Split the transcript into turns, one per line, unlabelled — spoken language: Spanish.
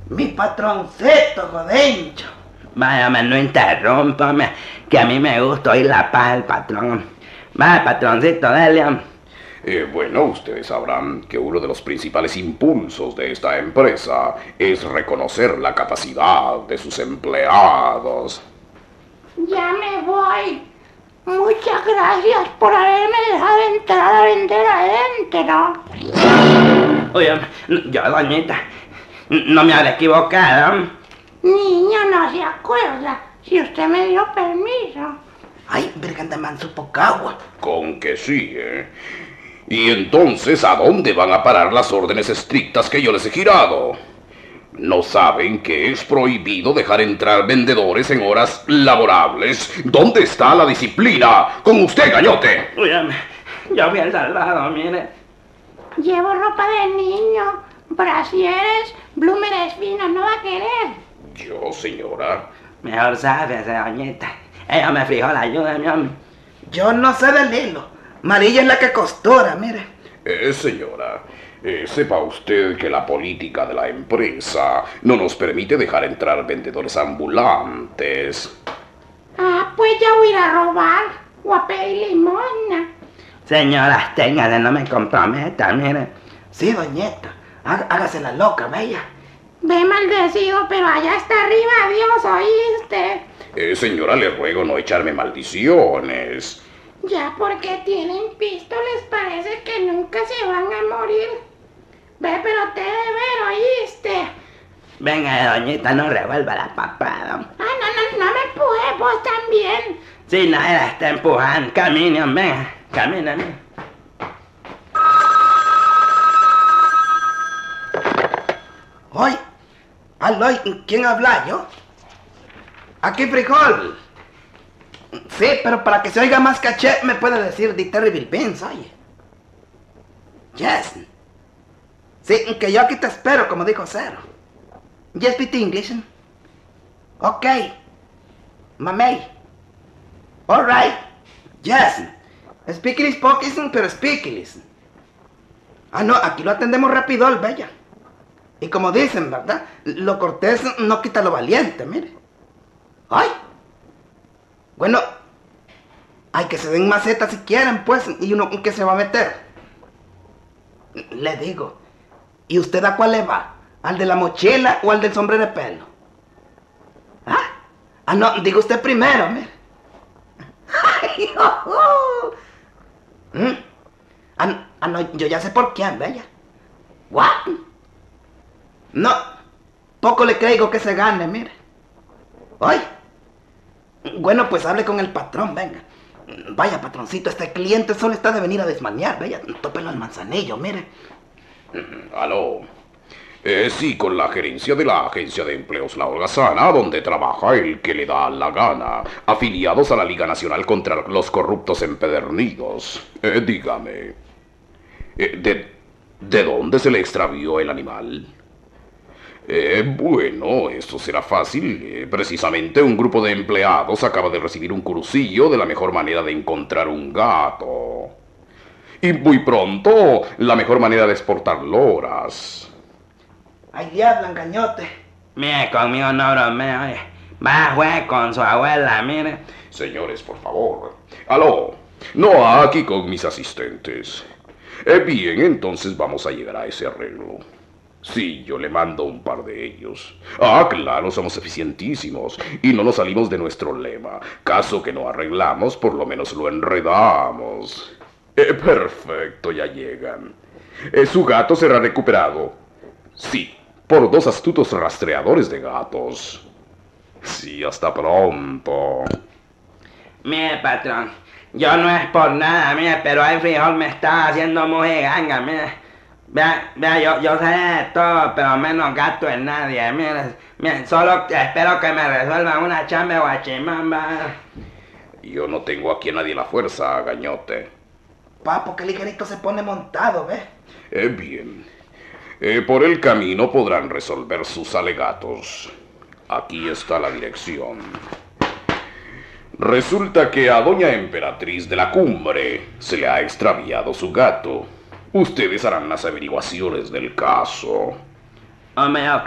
Mi patroncito, Godencho.
Váyame, no interrúmpame, que a mí me gusta oír la paz del patrón. Vaya, patroncito, dele.
Bueno, ustedes sabrán que uno de los principales impulsos de esta empresa es reconocer la capacidad de sus empleados.
Ya me voy. Muchas gracias por haberme dejado entrar a vender adentro.
Oye, yo, doñita, no me habré equivocado.
Niño, no se acuerda si usted me dio permiso.
Ay, verganda manso pocagua.
Con que sí, ¿eh? Y entonces, ¿a dónde van a parar las órdenes estrictas que yo les he girado? ¿No saben que es prohibido dejar entrar vendedores en horas laborables? ¿Dónde está la disciplina? ¡Con usted, Gañote!
Oye, yo fui el salvado, mire.
Llevo ropa de niño, brasieres, blúmeres finos, ¿no va a querer?
Yo, señora.
Mejor sábese, doñita. Ella me frijó la ayuda, mi hombre.
Yo no sé del hilo. Marilla es la que costura, mire.
Señora, sepa usted que la política de la empresa no nos permite dejar entrar vendedores ambulantes.
Ah, pues ya voy a ir a robar o a pedir limosna.
Señora, téngale, no me comprometa, mire.
Sí, doñeta. Hágase la loca, bella.
Ve maldecido, pero allá está arriba Dios, ¿oíste?
Señora, le ruego no echarme maldiciones.
Ya porque tienen pistoles parece que nunca se van a morir. Ve, pero te de ver, ¿oíste?
Venga, doñita, no revuelva la papada.
Ah, no me empuje, vos también.
Si nadie la está empujando, camine, venga, camine.
Oye, aló, ¿quién habla yo? Aquí frijol. Sí, pero para que se oiga más caché, me puede decir The Terrible Beans, oye. Yes. Sí, que yo aquí te espero, como dijo Cero. Yes, speak English. Ok. Mamey. Alright. Yes. Speak English poquísimo, pero speak English. Ah, no, aquí lo atendemos rápido, bella. Y como dicen, ¿verdad? Lo cortés no quita lo valiente, mire. ¡Ay! Bueno, hay que se den macetas si quieren, pues. ¿Y uno qué se va a meter? Le digo. ¿Y usted a cuál le va? ¿Al de la mochila o al del sombrero de pelo? ¿Ah? Ah, no, diga usted primero, mire. ¡Ay, no, yo ya sé por quién, bella. ¿What? No, poco le creo que se gane, mire. ¡Ay! Bueno, pues hable con el patrón, venga. Vaya, patroncito, este cliente solo está de venir a desmanear, vaya, tópelo al manzanillo, mire.
Aló. Sí, con la gerencia de la Agencia de Empleos La Holgazana, donde trabaja el que le da la gana, afiliados a la Liga Nacional contra los Corruptos Empedernidos. Dígame, ¿de dónde se le extravió el animal? Bueno, eso será fácil. Precisamente un grupo de empleados acaba de recibir un cursillo de la mejor manera de encontrar un gato. Y muy pronto, la mejor manera de exportar loras.
Ay, diablo, engañote.
Mire, conmigo no bromea, oye. Va a jugar con su abuela, mire.
Señores, por favor. Aló, no aquí con mis asistentes. Bien, entonces vamos a llegar a ese arreglo. Sí, yo le mando un par de ellos. Ah, claro, somos eficientísimos y no nos salimos de nuestro lema. Caso que no arreglamos, por lo menos lo enredamos. Perfecto, ya llegan. Su gato será recuperado. Sí, por 2 astutos rastreadores de gatos. Sí, hasta pronto.
Mire, patrón, yo no es por nada, mire, pero el frijol me está haciendo muy ganga, mire. Vea, yo sé de todo, pero menos gato en nadie, mire, solo espero que me resuelvan una chamba guachimamba.
Yo no tengo aquí a nadie a la fuerza, Gañote.
Papo, qué ligerito se pone montado, ¿ve?
Bien. Por el camino podrán resolver sus alegatos. Aquí está la dirección. Resulta que a doña Emperatriz de la Cumbre se le ha extraviado su gato. Ustedes harán las averiguaciones del caso.
Hombre,